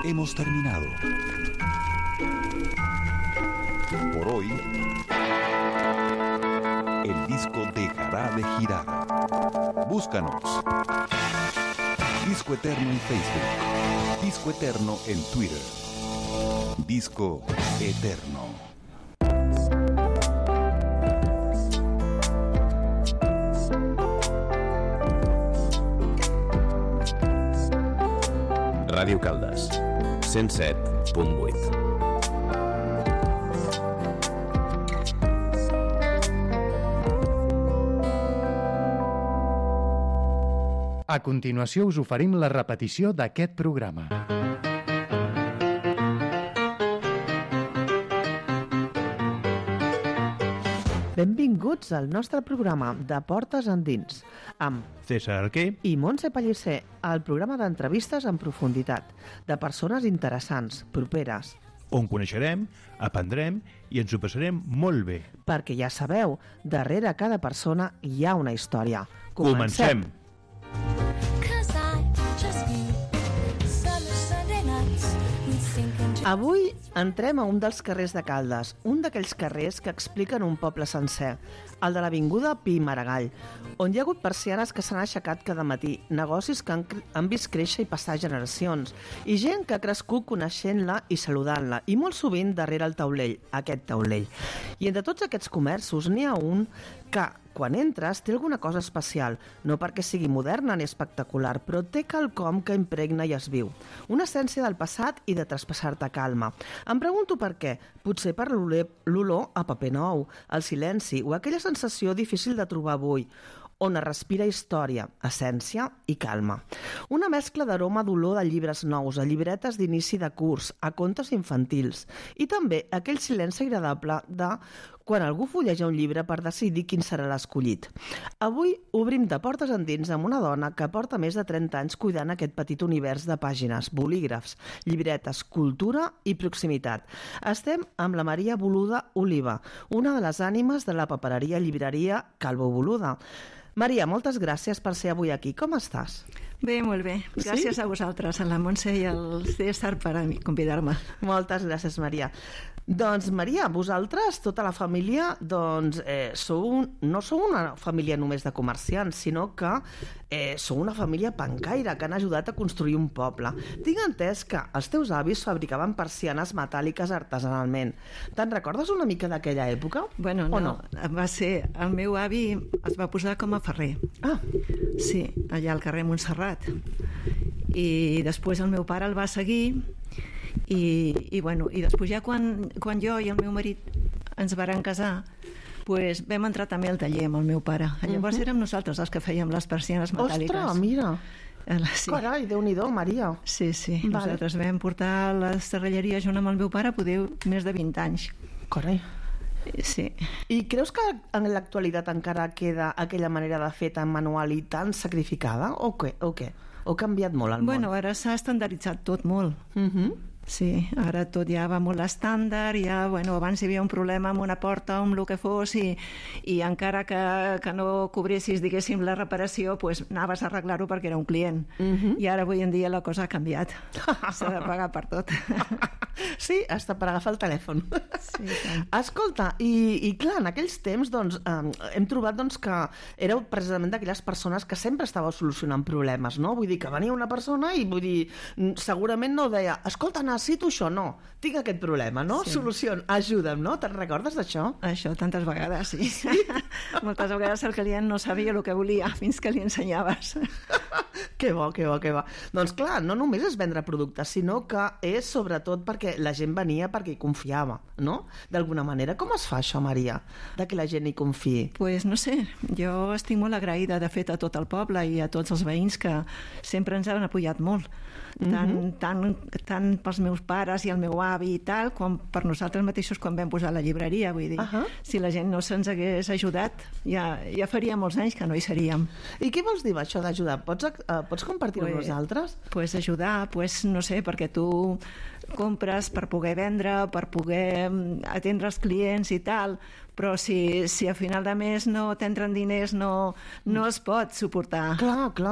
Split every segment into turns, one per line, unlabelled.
hemos terminado. Por hoy, el disco dejará de girar. Búscanos. Disco Eterno en Facebook. Disco Eterno en Twitter. Disco Eterno.
Ràdio Caldes, 107.8.
A continuació us oferim la repetició d'aquest programa.
Benvinguts al nostre programa de Portes Endins, amb
César Arquer
i Montse Pellicer, el programa d'entrevistes en profunditat, de persones interessants, properes.
on coneixerem, aprendrem i ens ho passarem molt bé.
Perquè ja sabeu, darrere cada persona hi ha una història.
Comencem!
Avui entrem a un dels carrers de Caldes, un d'aquells carrers que expliquen un poble sencer, el de l'avinguda Pi i Maragall, on hi ha hagut persianes que s'han aixecat cada matí, negocis que han vist créixer i passar generacions, i gent que ha crescut coneixent-la i saludant-la, i molt sovint darrere el taulell, aquest taulell. I entre tots aquests comerços n'hi ha un que, quan entres, té alguna cosa especial, no perquè sigui moderna ni espectacular, però té quelcom que impregna i es viu. Una essència del passat i de traspassar-te calma. Em pregunto per què. Potser per l'olor a paper nou, el silenci o aquella sensació difícil de trobar avui, on es respira història, essència i calma. Una mescla d'aroma d'olor de llibres nous, a llibretes d'inici de curs, a contes infantils, i també aquell silenci agradable de quan algú fulleja un llibre per decidir quin serà l'escollit. Avui obrim de portes endins amb una dona que porta més de 30 anys cuidant aquest petit univers de pàgines, bolígrafs, llibretes, cultura i proximitat. Estem amb la Maria Boluda Oliva, una de les ànimes de la papereria llibreria Calvo Boluda. Maria, moltes gràcies per ser avui aquí. Com estàs?
Bé, molt bé. Gràcies a vosaltres, a la Montse i al César, per convidar-me.
Moltes gràcies, Maria. Doncs, Maria, vosaltres, tota la família, doncs, no sou una família només de comerciants, sinó que sou una família pancaire que han ajudat a construir un poble. Tinc entès que els teus avis fabricaven persianes metàl·liques artesanalment. Te'n recordes una mica d'aquella època?
Bueno, no. Va ser... El meu avi es va posar com a ferrer.
Ah.
Sí, allà al carrer Montserrat. I després el meu pare el va seguir i després ja quan jo i el meu marit ens varen casar, pues vam entrar també al taller amb el meu pare. Llavors érem nosaltres els que fèiem les persianes metàl·liques.
Ostres, mira!
Sí.
Carai, Déu-n'hi-do, Maria.
Sí. Vale. Nosaltres vam portar la serralleria junt amb el meu pare més de 20 anys.
Carai.
Sí.
I creus que en l'actualitat encara queda aquella manera de fer tan manual i tan sacrificada? O què? O ha canviat molt el món?
Bueno, ara s'ha estandarditzat tot molt. Sí, ara tot ja va molt estàndard, ja, abans hi havia un problema amb una porta o amb el que fos i encara que no cobressis, diguéssim, la reparació, pues anaves a arreglar-ho perquè era un client. I ara avui en dia la cosa ha canviat. S'ha de pagar per tot.
Sí, hasta per agafar el telèfon.
Sí,
escolta, i clar, en aquells temps doncs, hem trobat doncs, que éreu precisament d'aquelles persones que sempre estàveu solucionant problemes, no? Vull dir que venia una persona i vull dir, segurament no deia, escolta, necessito això, no, tinc aquest problema, no? Sí. Solució, ajuda'm, no? Te'n recordes d'això?
Això tantes vegades, sí. Moltes vegades el client no sabia el que volia fins que li ensenyaves.
Que bo. Doncs clar, no només és vendre productes, sinó que és sobretot perquè la gent venia perquè hi confiava, no? D'alguna manera. Com es fa això, Maria, de que la gent hi confiï?
Pues no sé, jo estic molt agraïda, de fet, a tot el poble i a tots els veïns que sempre ens han apoyat molt. Tant pels meus pares i el meu avi i tal, com per nosaltres mateixos quan vam posar la llibreria, vull dir, si la gent no se'ns hagués ajudat, ja faria molts anys que no hi seríem.
I què vols dir això d'ajudar? Pots compartir-ho amb nosaltres?
Pues ajudar, no sé, perquè tu compres per poder vendre, per poder atendre els clients i tal, però si a final de mes no t'entren diners no es pot suportar.
Clar.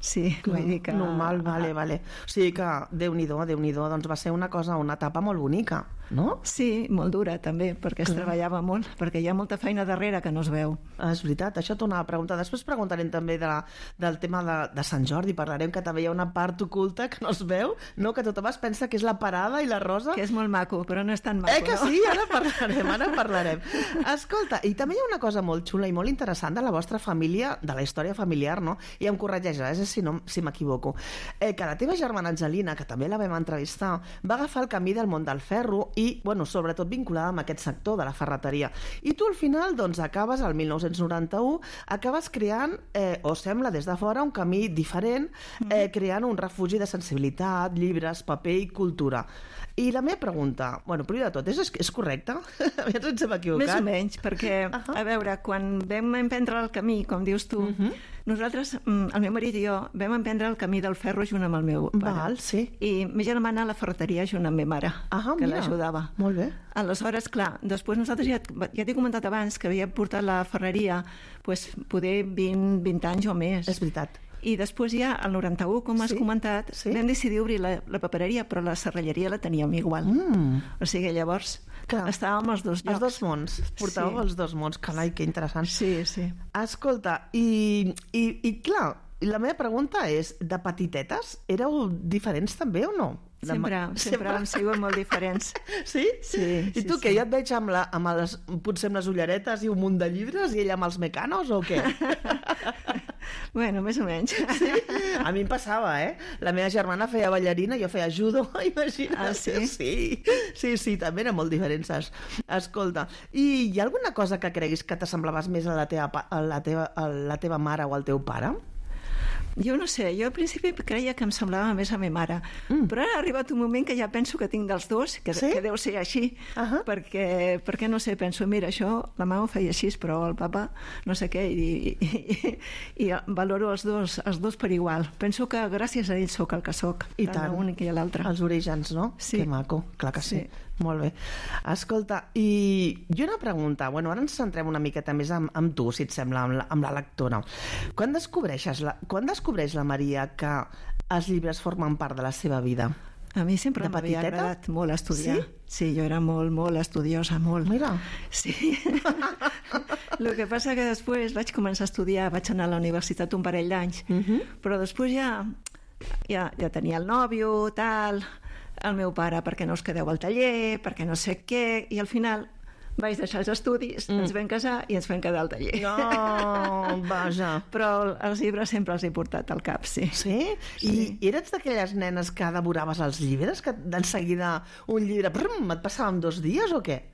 Sí, vull dir que...
Normal, vale. O sigui que, Déu-n'hi-do, doncs va ser una etapa molt bonica, no?
Sí, molt dura també, perquè es treballava molt, perquè hi ha molta feina darrere que no es veu.
És veritat, això t'ho anava a preguntar. Després preguntarem també del tema de Sant Jordi, parlarem que també hi ha una part oculta que no es veu, no? Que tothom es pensa que és la parada i la rosa.
Que és molt maco, però no és tan maco,
que
no?
sí? Ara parlarem. Escolta, i també hi ha una cosa molt xula i molt interessant de la vostra família, de la història familiar, no? I em corregeix, si m'equivoco. Que la teva germana Angelina, que també la vam entrevistar, va agafar el camí del món del ferro i, bueno, sobretot vinculada amb aquest sector de la ferreteria. I tu al final, doncs, acabes, el 1991, acabes creant, o sembla des de fora, un camí diferent, creant un refugi de sensibilitat, llibres, paper i cultura. I la meva pregunta, bueno, primer de tot, és correcte? Aviam ens hem equivocat.
Més o menys, perquè, a veure, quan vam emprendre el camí, com dius tu, nosaltres, el meu marit i jo, vam emprendre el camí del ferro junt amb el meu pare.
Val, sí.
I ma germana a la ferreteria junt amb ma mare, que l'ajudava.
Molt bé.
Aleshores, clar, després nosaltres ja t'he comentat abans que havíem portat la ferreria poder 20 anys o més.
És veritat.
I després ja, al 91, com has comentat, vam decidir obrir la papereria, però la serralleria la teníem igual. O sigui, llavors estàvem als dos llocs.
Els dos mons. Portàveu els dos mons. Carai, que interessant.
Sí.
Escolta, i clar, la meva pregunta és, de petitetes, éreu diferents també o no?
Sempre hem sigut molt diferents.
Sí? I tu, que jo et veig potser amb les ulleretes i un munt de llibres i ella amb els mecanos o què?
Bueno, més o menys.
Sí? A mi em passava, La meva germana feia ballarina, jo feia judo, imagina't.
Ah, sí?
Sí, també eren molt diferents. Escolta, i hi ha alguna cosa que creguis que t'assemblaves més a la teva mare o al teu pare?
Jo no sé, jo al principi creia que em semblava més a ma mare, però ara ha arribat un moment que ja penso que tinc dels dos, que deu ser així, perquè no sé, penso, mira, això la mama ho feia així, però el papa no sé què, i valoro els dos per igual. Penso que gràcies a ells sóc el que sóc, tant un i l'altre.
Els orígens, no?
Sí.
Que maco, clar que sí. Molt bé. Escolta, i una pregunta, ara ens centrem una miqueta més amb tu, si et sembla, amb la lectora. Quan descobreix la Maria que els llibres formen part de la seva vida?
A mi sempre m'havia agradat molt estudiar. Sí, jo era molt, molt estudiosa, molt.
Mira.
Sí. El que passa que després vaig començar a estudiar, vaig anar a la universitat un parell d'anys, però després ja tenia el nòvio, tal, el meu pare perquè no us quedeu al taller, perquè no sé què, i al final vaig deixar els estudis, ens vam casar i ens vam quedar al taller.
No, vaja.
Però els llibres sempre els he portat al cap, sí.
Sí? I eres d'aquelles nenes que devoraves els llibres, que d'enseguida un llibre et passava en 2 dies o què?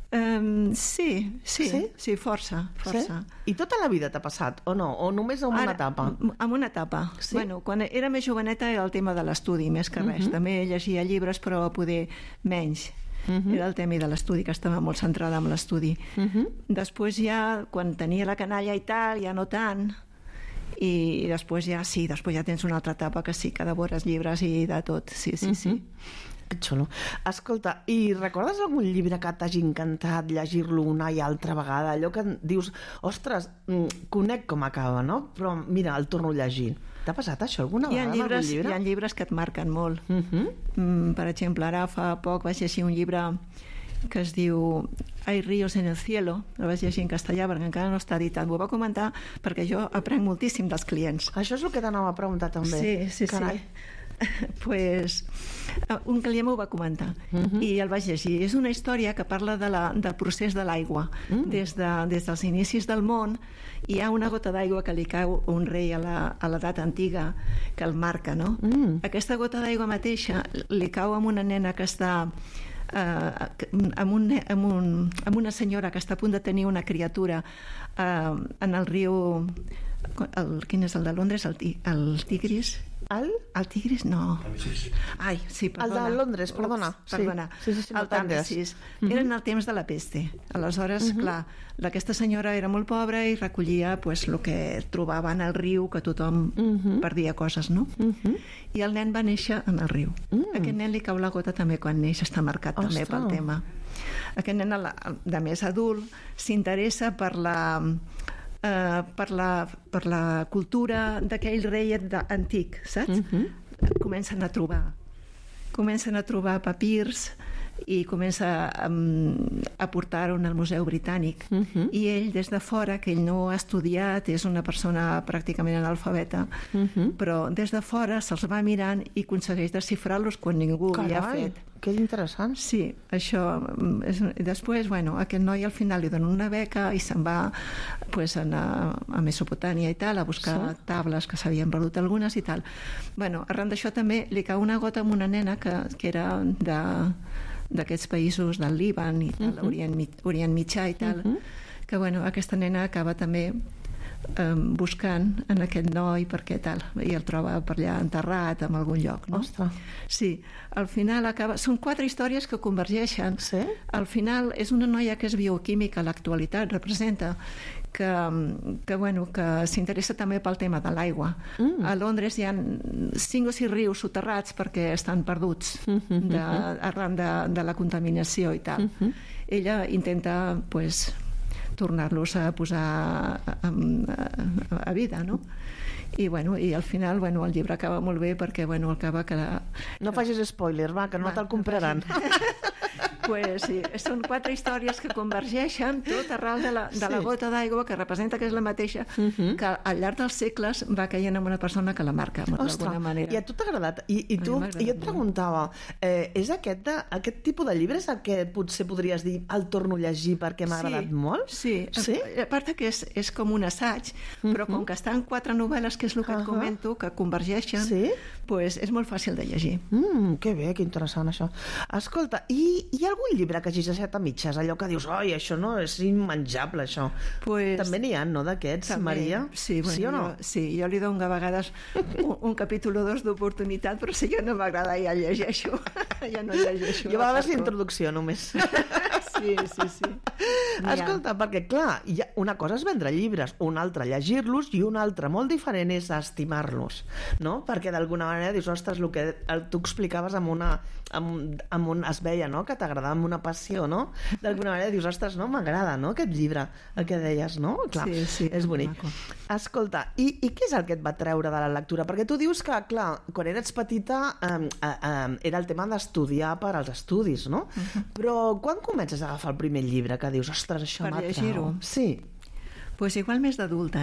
Sí, força.
Sí? I tota la vida t'ha passat, o no? O només en una etapa?
En una etapa.
Sí?
Bueno, quan era més joveneta era el tema de l'estudi, més que res. També llegia llibres, però poder menys. Era el tema de l'estudi, que estava molt centrada en l'estudi. Després ja, quan tenia la canalla i tal, ja no tant, i després ja tens una altra etapa que sí, que devores llibres i de tot, sí.
Que xulo. Escolta, i recordes algun llibre que t'hagi encantat llegir-lo una i altra vegada? Allò que dius, ostres, conec com acaba, no? Però mira, el torno a llegir. T'ha passat això alguna vegada amb algun llibre?
Hi ha llibres que et marquen molt. Per exemple, ara fa poc vaig llegir un llibre que es diu Hay ríos en el cielo, el vaig llegir en castellà perquè encara no està editat. M'ho va comentar perquè jo aprenc moltíssim dels clients.
Això és el que t'anava a preguntar també.
Sí. Carai. Pues un client m'ho va comentar i el vaig llegir. És una història que parla del procés de l'aigua. Des dels inicis del món hi ha una gota d'aigua que li cau un rei a l'edat antiga que el marca, no? Aquesta gota d'aigua mateixa li cau a una nena que està amb una senyora que està a punt de tenir una criatura en el riu quin és el de Londres? El Tigris? El Tigris? No. Ai, sí, perdona.
El de Londres, perdona.
Perdona.
Sí,
el Tàmesis. Era en el temps de la peste. Aleshores, clar, aquesta senyora era molt pobra i recollia el que trobava en el riu, que tothom perdia coses, no? I el nen va néixer en el riu. Aquest nen li cau la gota també quan neix, està marcat també pel tema. Aquest nen, de més adult, s'interessa per per la cultura d'aquell rei antic, saps? Comencen a trobar papirs i comença a portar-ho al Museu Britànic. I ell, des de fora, que ell no ha estudiat, és una persona pràcticament analfabeta, però des de fora se'ls va mirant i aconsegueix desxifrar-los quan ningú hi ha fet.
Que interessant.
Sí, això és... Després, aquest noi al final li dona una beca i se'n va a Mesopotàmia i tal, a buscar tables que s'havien perdut algunes i tal. Arran d'això també li cau una gota amb una nena que era d'aquests països del Líban i tal, Orient Mitjà i tal, que aquesta nena acaba també buscant en aquest noi perquè tal, i el troba per allà enterrat en algun lloc, no?
Ostres.
Sí, al final són 4 històries que convergeixen.
Sí?
Al final és una noia que és bioquímica, a l'actualitat representa que s'interessa també pel tema de l'aigua. A Londres hi ha 5 o 6 rius soterrats perquè estan perduts arran de la contaminació i tal. Ella intenta tornar-los a posar a vida, no? I al final el llibre acaba molt bé perquè acaba que...
No facis spoiler, que no te'l compraran.
Sí, són 4 històries que convergeixen tot arrel de la gota d'aigua, que representa que és la mateixa, que al llarg dels segles va caient en una persona que la marca d'alguna manera.
I a tu t'ha agradat? I jo et preguntava, és aquest tipus de llibres el que potser podries dir el torno a llegir perquè m'ha agradat molt?
Sí, a part que és com un assaig, però com que estan 4 novel·les, que és el que et comento, que convergeixen, és molt fàcil de llegir.
Que bé, que interessant això. Escolta, hi ha algun llibre que hagis deixat a mitges, allò que dius, oi, això no és immenjable, això? També n'hi ha, no, d'aquests, Maria?
Sí o no? Sí, jo li dono a vegades un capítol o 2 d'oportunitat, però si jo no m'agrada ja llegeixo. Ja no llegeixo.
Jo a vegades l'introducció només.
Sí.
Escolta, perquè clar, una cosa és vendre llibres, una altra llegir-los i una altra molt diferent és estimar-los, no? Perquè d'alguna manera dius, ostres, el que tu explicaves amb on es veia, no? Que t'agradava amb una passió, no? D'alguna manera dius, ostres, no? M'agrada, no? Aquest llibre, el que deies, no? Clar, és bonic. Escolta, i què és el que et va treure de la lectura? Perquè tu dius que, clar, quan eres petita era el tema d'estudiar per als estudis, no? Però quan comences a agafar el primer llibre que dius, ostres, això m'atrau?
Per llegir-ho?
Sí.
Doncs igual més d'adulta,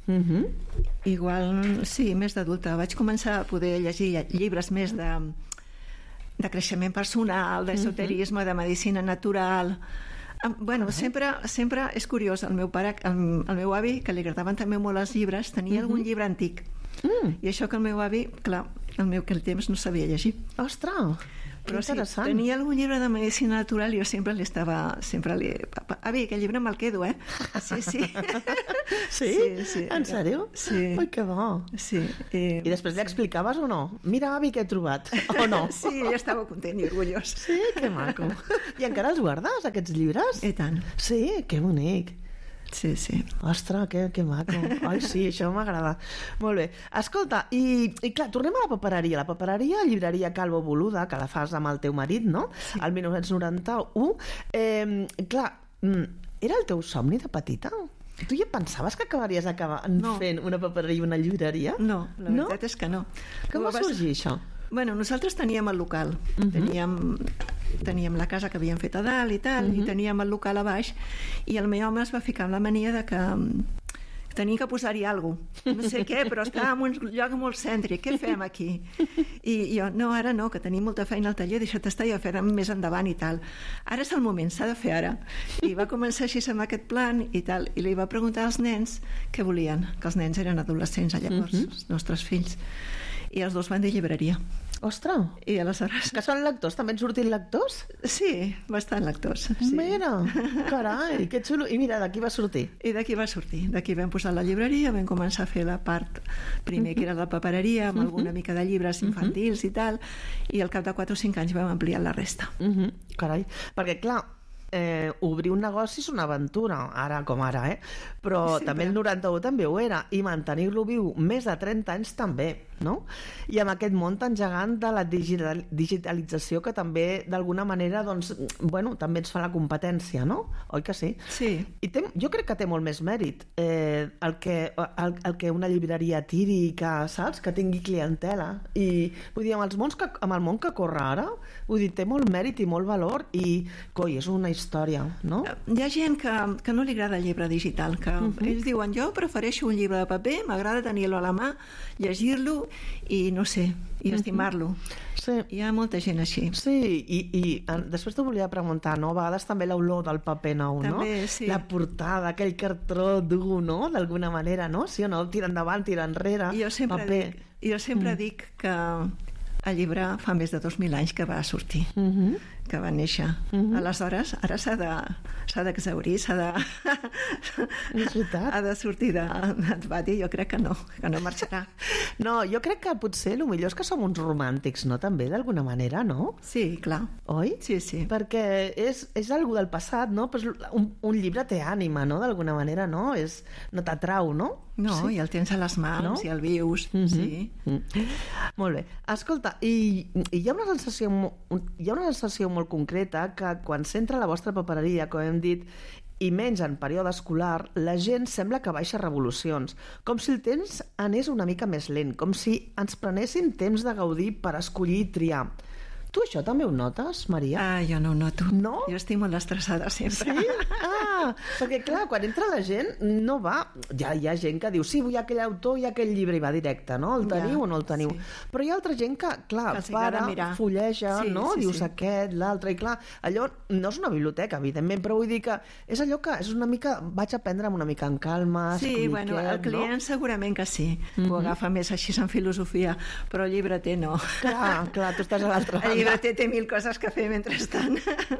Igual, sí, més d'adulta. Vaig començar a poder llegir llibres més de creixement personal, d'esoterisme, de medicina natural. Sempre és curiós. El meu avi, que li agradaven també molt els llibres, tenia algun llibre antic. I això que el meu avi, clar, aquell temps no sabia llegir.
Ostres!
Però sí, tenia algun llibre de medicina natural i jo sempre li estava... Avi, aquell llibre me'l quedo, Sí.
Sí? En sèrio?
Sí.
Ui, que bo.
Sí.
I després li explicaves o no? Mira, avi, què he trobat. O no?
Sí, ell estava content i orgullós.
Sí, que maco. I encara els guardes, aquests llibres?
I tant.
Sí, que bonic.
Sí.
Ostres, que maco. Ai, sí, això m'agrada. Molt bé. Escolta, i clar, tornem a la papereria. La papereria, llibreria Calvo Boluda, que la fas amb el teu marit, no? Sí. El 1991. Clar, era el teu somni de petita? Tu ja pensaves que acabaries fent una papereria i una llibreria?
No, la veritat és que no.
Com va sorgir això?
Nosaltres teníem el local. Teníem la casa que havíem fet a dalt i tal, i teníem el local a baix, i el meu home es va ficar amb la mania de que tenia que posar-hi alguna cosa. No sé què, però estava en un lloc molt cèntric. Què fem aquí? I jo, no, ara no, que tenim molta feina al taller, deixa't estar, ja farem més endavant i tal. Ara és el moment, s'ha de fer ara. I va començar així amb aquest plan i tal, i li va preguntar als nens què volien, que els nens eren adolescents llavors, els nostres fills. I els 2 van dir llibreria.
Ostres!
I aleshores...
Que són lectors? També han sortit lectors?
Sí, bastant lectors. Sí.
Mira, carai, que xulo. I mira, d'aquí va sortir.
I d'aquí va sortir. D'aquí vam posar la llibreria, vam començar a fer la part primer, que era la papereria, amb alguna mica de llibres infantils i tal, i al cap de 4 o 5 anys vam ampliar la resta.
Carai, perquè clar, obrir un negoci és una aventura, ara com ara, però també el 91 també ho era, i mantenir-lo viu més de 30 anys també, no? I amb aquest món tan gegant de la digitalització que també, d'alguna manera, doncs, bueno, també ens fa la competència, no? Oi que sí?
Sí.
I jo crec que té molt més mèrit el que una llibreria tiri, que, saps? Que tingui clientela. I, vull dir, amb el món que corre ara, vull dir, té molt mèrit i molt valor i, coi, és una història, no?
Hi ha gent que no li agrada el llibre digital, que ells diuen, jo prefereixo un llibre de paper, m'agrada tenir-lo a la mà, llegir-lo i, no sé, i estimar-lo.
Sí.
Hi ha molta gent així.
Sí, i després t'ho volia preguntar, no? A vegades també l'olor del paper nou, no?
També, sí.
La portada, aquell cartró dur, no? D'alguna manera, no? Sí o no? Tira endavant, tira enrere,
Jo sempre dic que el llibre fa més de 2.000 anys que va sortir, que va néixer. Aleshores, ara s'ha d'exhaurir, ha de sortir de pati. Jo crec que no marxarà.
No, jo crec que potser el millor és que som uns romàntics, no? També, d'alguna manera, no?
Sí, clar.
Oi?
Sí, sí.
Perquè és algo del passat, no? Pues un llibre té ànima, no? D'alguna manera, no? No t'atrau, no?
No,
sí.
I el tens a les mans, no? I el vius, sí.
Molt bé. Escolta, i hi ha una sensació molt concreta que quan s'entra a la vostra papereria, com hem dit, i menys en període escolar, la gent sembla que baixa revolucions, com si el temps anés una mica més lent, com si ens prenessin temps de gaudir per escollir i triar. Tu això també ho notes, Maria?
Jo no ho noto.
No?
Jo estic molt estressada sempre.
Sí? Perquè clar, quan entra la gent no va... Ja hi ha gent que diu, sí, vull aquell autor i aquell llibre, i va directe, no? El teniu o no el teniu? Sí. Però hi ha altra gent que, clar, para, fulleja, no? Dius aquest, l'altre, i clar, allò no és una biblioteca, evidentment, però vull dir que és allò que és una mica... Vaig aprendre una mica en calma,
sí, bueno, el client segurament que sí, ho agafa més així en filosofia, però el llibreter no. Clar,
tu estàs a l'altra banda.
El llibreter té 1.000 coses que fer mentrestant.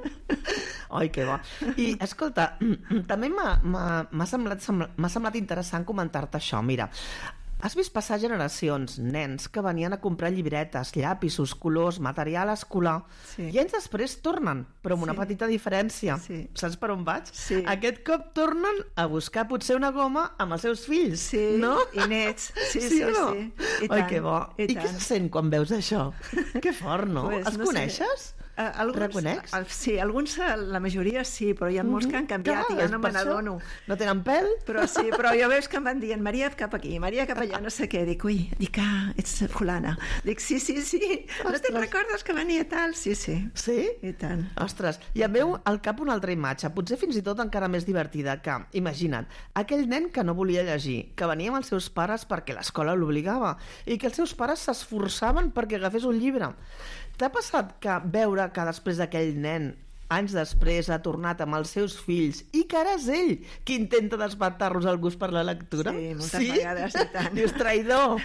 Oi, que bo. I, escolta, també m'ha semblat interessant comentar-te això. Mira, has vist passar generacions, nens, que venien a comprar llibretes, llapisos, colors, material escolar, i anys després tornen, però amb una petita diferència.
Sí.
Saps per on vaig?
Sí.
Aquest cop tornen a buscar potser una goma amb els seus fills, no?
I nets.
Sí o no?
I
Oi, que bo. I què se sent quan veus això? Que fort, no? Els coneixes? Reconeix?
Sí, alguns, la majoria sí, però hi ha molts que han canviat i ja no me n'adono.
No tenen pèl?
Però sí, però jo veus que em van dient Maria cap aquí, Maria cap allà, no sé què. Dic, ets fulana. Dic, sí. No te'n recordes que venia tal? Sí.
Sí?
I tant.
Ostres, i em veu al cap una altra imatge, potser fins i tot encara més divertida, que, imagina't, aquell nen que no volia llegir, que venia amb els seus pares perquè l'escola l'obligava, i que els seus pares s'esforçaven perquè agafés un llibre. T'ha passat que veure que després d'aquell nen, anys després, ha tornat amb els seus fills i que ara és ell qui intenta despertar-los el gust per la lectura?
Sí, moltes vegades, i tant.
Dius, traïdor!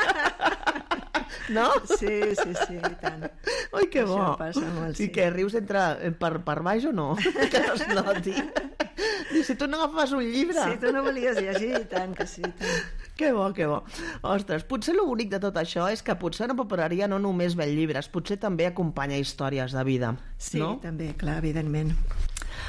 No?
Sí, i tant.
Oi, que bo!
Això passa molt, sí.
I que rius per baix o no? Que no es noti. Dius, si tu no agafes un llibre...
Si tu no volies llegir, i tant que sí, i tant.
Que bo. Ostres, potser el bonic de tot això és que potser una papereria no només ven llibres, potser també acompanya històries de vida.
Sí,
no?
també, clar, evidentment.